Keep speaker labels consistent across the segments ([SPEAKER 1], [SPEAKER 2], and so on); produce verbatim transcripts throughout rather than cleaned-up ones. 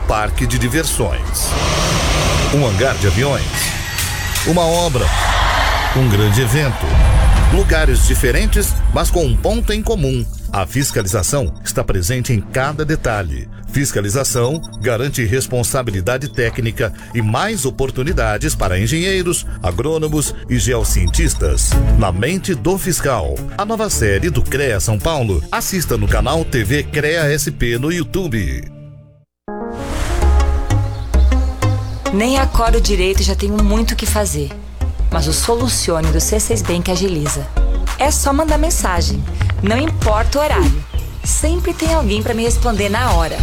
[SPEAKER 1] parque de diversões, um hangar de aviões, uma obra, um grande evento. Lugares diferentes, mas com um ponto em comum. A fiscalização está presente em cada detalhe. Fiscalização garante responsabilidade técnica e mais oportunidades para engenheiros, agrônomos e geocientistas. Na mente do fiscal. A nova série do CREA São Paulo. Assista no canal T V CREA S P no YouTube.
[SPEAKER 2] Nem acordo direito e já tenho muito o que fazer. Mas o Solucione do C seis Bank agiliza. É só mandar mensagem. Não importa o horário. Sempre tem alguém para me responder na hora.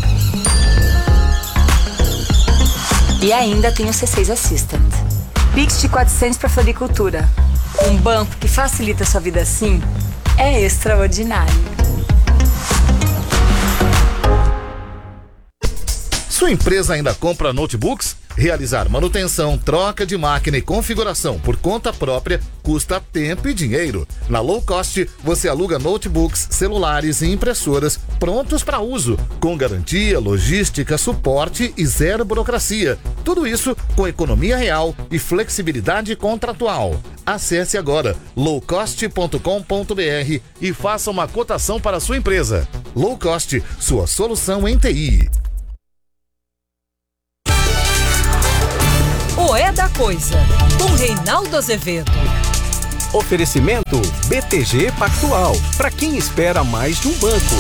[SPEAKER 2] E ainda tem o C seis Assistant. Pix de quatrocentos para floricultura. Um banco que facilita sua vida assim é extraordinário.
[SPEAKER 1] Sua empresa ainda compra notebooks? Realizar manutenção, troca de máquina e configuração por conta própria custa tempo e dinheiro. Na Low Cost, você aluga notebooks, celulares e impressoras prontos para uso, com garantia, logística, suporte e zero burocracia. Tudo isso com economia real e flexibilidade contratual. Acesse agora low cost ponto com ponto b r e faça uma cotação para a sua empresa. Low Cost, sua solução em T I.
[SPEAKER 3] O É da Coisa, com Reinaldo Azevedo.
[SPEAKER 4] Oferecimento B T G Pactual, para quem espera mais de um banco.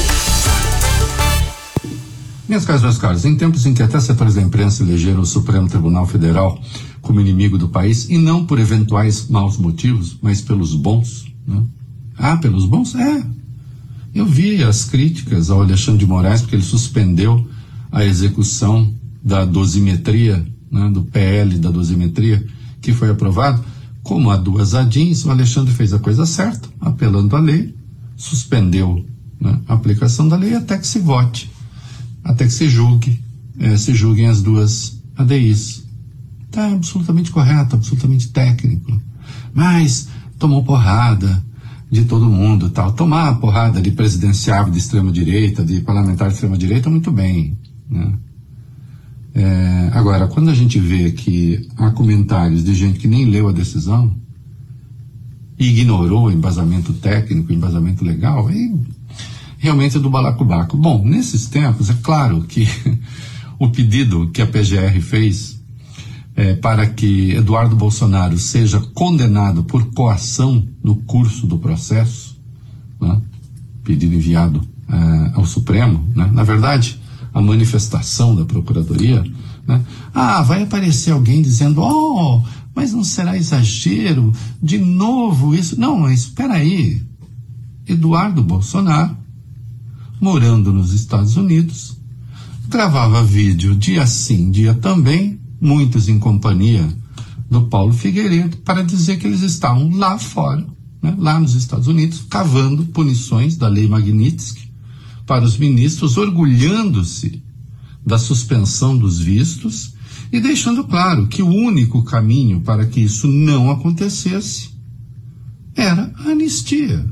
[SPEAKER 5] Minhas caras, meus caros, em tempos em que até setores da imprensa elegeram o Supremo Tribunal Federal como inimigo do país, e não por eventuais maus motivos, mas pelos bons, né? Ah, pelos bons? É. Eu vi as críticas ao Alexandre de Moraes, porque ele suspendeu a execução da dosimetria, né, do P L da dosimetria, que foi aprovado. Como há duas adins, o Alexandre fez a coisa certa, apelando à lei, suspendeu, né, a aplicação da lei até que se vote, até que se julgue, eh, se julguem as duas A D Is. Está absolutamente correto, absolutamente técnico. Mas tomou porrada de todo mundo, tal. Tomar porrada de presidenciável de extrema-direita, de parlamentar de extrema-direita, muito bem, né? É, agora, quando a gente vê que há comentários de gente que nem leu a decisão e ignorou o embasamento técnico, o embasamento legal, aí realmente é do balacobaco. Bom, nesses tempos, é claro que o pedido que a P G R fez é, para que Eduardo Bolsonaro seja condenado por coação no curso do processo, né, pedido enviado uh, ao Supremo, né, na verdade, a manifestação da Procuradoria, né? Ah, vai aparecer alguém dizendo, oh, mas não será exagero, de novo isso? Não, mas espera aí, Eduardo Bolsonaro, morando nos Estados Unidos, gravava vídeo dia sim, dia também, muitos em companhia do Paulo Figueiredo, para dizer que eles estavam lá fora, né? Lá nos Estados Unidos, cavando punições da Lei Magnitsky para os ministros, orgulhando-se da suspensão dos vistos e deixando claro que o único caminho para que isso não acontecesse era a anistia.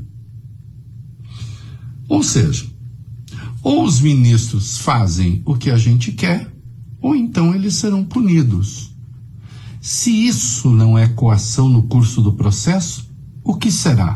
[SPEAKER 5] Ou seja, ou os ministros fazem o que a gente quer, ou então eles serão punidos. Se isso não é coação no curso do processo, o que será?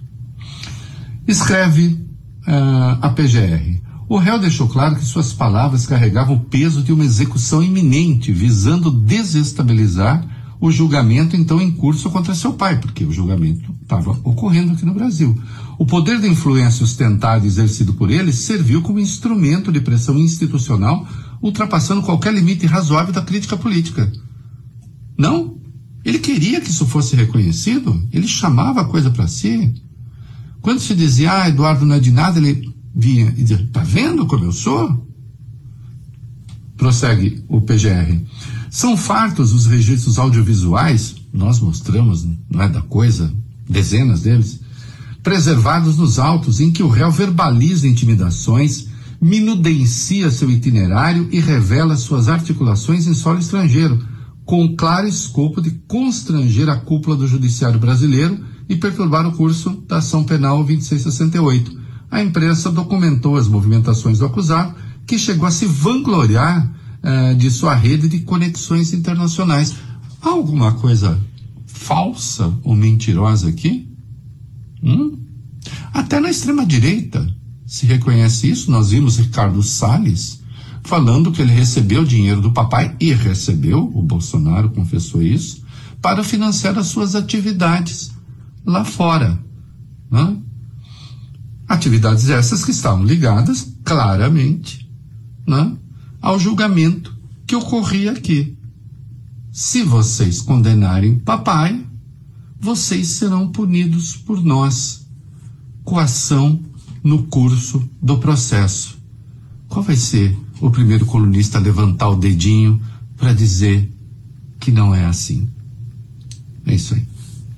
[SPEAKER 5] Escreve Uh, a P G R. O réu deixou claro que suas palavras carregavam o peso de uma execução iminente, visando desestabilizar o julgamento então em curso contra seu pai, porque o julgamento estava ocorrendo aqui no Brasil. O poder de influência ostentado e exercido por ele serviu como instrumento de pressão institucional, ultrapassando qualquer limite razoável da crítica política. Não? Ele queria que isso fosse reconhecido? Ele chamava a coisa para si? Quando se dizia, ah, Eduardo não é de nada, ele vinha e dizia, tá vendo como eu sou? Prossegue o P G R. São fartos os registros audiovisuais, nós mostramos, não é da coisa, dezenas deles, preservados nos autos em que o réu verbaliza intimidações, minudencia seu itinerário e revela suas articulações em solo estrangeiro, com claro escopo de constranger a cúpula do judiciário brasileiro e perturbar o curso da ação penal vinte e seis sessenta e oito. A imprensa documentou as movimentações do acusado, que chegou a se vangloriar uh, de sua rede de conexões internacionais. Há alguma coisa falsa ou mentirosa aqui? Hum? Até na extrema-direita se reconhece isso. Nós vimos Ricardo Salles falando que ele recebeu dinheiro do papai, e recebeu, o Bolsonaro confessou isso, para financiar as suas atividades lá fora, né? Atividades essas que estavam ligadas claramente, né, ao julgamento que ocorria aqui. Se vocês condenarem papai, vocês serão punidos por nós. Coação no curso do processo. Qual vai ser o primeiro colunista a levantar o dedinho para dizer que não é assim? É isso aí.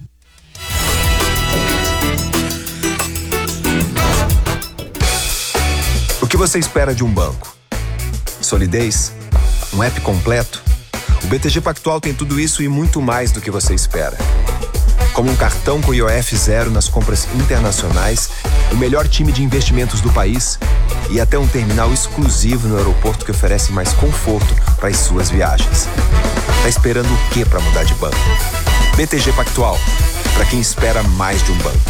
[SPEAKER 6] O que você espera de um banco? Solidez? Um app completo? O B T G Pactual tem tudo isso e muito mais do que você espera. Como um cartão com I O F zero nas compras internacionais, o melhor time de investimentos do país e até um terminal exclusivo no aeroporto que oferece mais conforto para as suas viagens. Tá esperando o que para mudar de banco? B T G Pactual, para quem espera mais de um banco.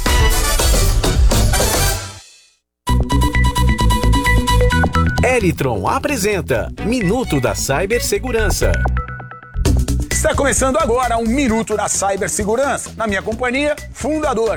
[SPEAKER 4] Eritron apresenta Minuto da Cibersegurança.
[SPEAKER 7] Está começando agora um Minuto da Cibersegurança. Na minha companhia, fundador